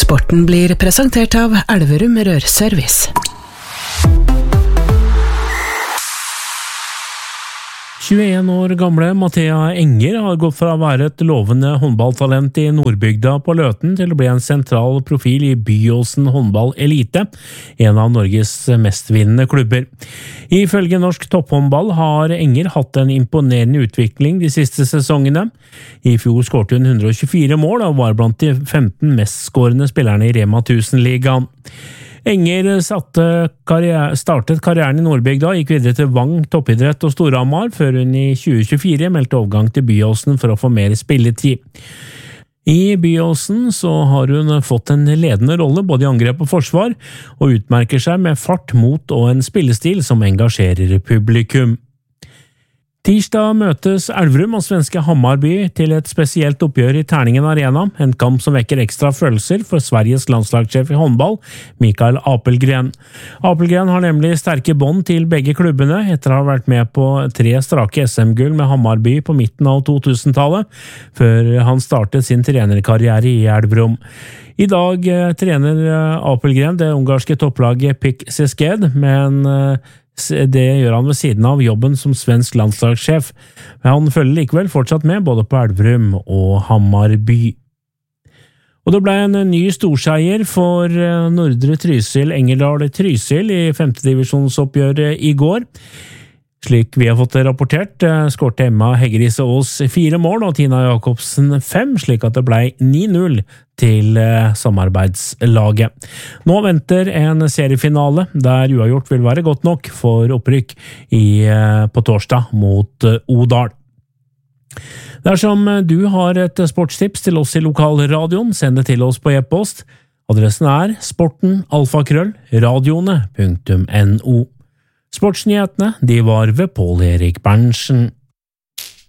Sporten blir presentert av Elverum Rørservice. 21 år gamle Mathea Enger har gått fra å være et lovende håndballtalent i Nordbygda på Løten til å bli en sentral profil i Byåsen håndball elite, en av Norges mestvinnende klubber. Ifølge norsk topphåndball har Enger hatt en imponerende utvikling de siste sesongene. I fjor skårte hun 124 mål og var blant de 15 mest skårende spillerne i Rema 1000-ligaen. Enger startet karrieren i Nordbygda, gikk videre til Vang, toppidrett og Storhamar, før hun i 2024 meldte overgang til Byåsen for å få mer spilletid. I Byåsen så har hun fått en ledende rolle både i angrep og forsvar, og utmerker seg med fart, mot og en spillestil som engasjerer publikum. Tirsdag møtes Elverum og svenske Hammarby til et spesielt oppgjør i Terningen Arena, en kamp som vekker ekstra følelser for Sveriges landslagssjef i håndball, Mikael Apelgren. Apelgren har nemlig sterke bånd til begge klubbene etter å ha vært med på 3 strake SM-gull med Hammarby på midten av 2000-tallet, før han startet sin trenerkarriere i Elverum. I dag trener Apelgren det ungarske topplaget PIK Szeged, men det gjør han ved siden av jobben som svensk landslagssjef. Han følger likevel fortsatt med både på Elverum og Hammarby. Og det ble en ny storseier for Nordre Trysil Engerdal Trysil i 5. divisjonsoppgjøret i går. Slik vi har fått rapportert, skårte Emma Heggerise Aas 4 mål og Tina Jakobsen 5, slik at det ble 9-0 til samarbeidslaget. Nå venter en seriefinale der uavgjort vil være godt nok for opprykk på torsdag mot Odal. Dersom du har et sportstips til oss i lokalradioen, send det til oss på e-post. Adressen er sporten@radioene.no. Sportsnyhetene, de var ved Pål Erik Berntsen.